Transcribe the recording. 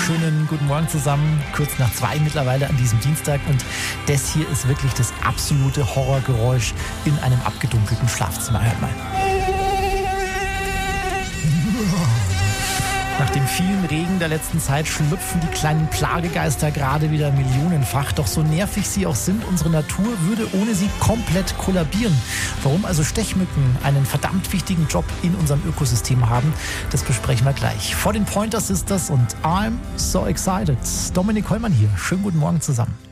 wunderschönen guten Morgen zusammen. Kurz nach 2 mittlerweile an diesem Dienstag. Und das hier ist wirklich das absolute Horrorgeräusch in einem abgedunkelten Schlafzimmer. Hört mal. Nach dem vielen Regen der letzten Zeit schlüpfen die kleinen Plagegeister gerade wieder millionenfach. Doch so nervig sie auch sind, unsere Natur würde ohne sie komplett kollabieren. Warum also Stechmücken einen verdammt wichtigen Job in unserem Ökosystem haben, das besprechen wir gleich. Vor den Pointer Sisters und I'm so excited. Dominik Hollmann hier. Schönen guten Morgen zusammen.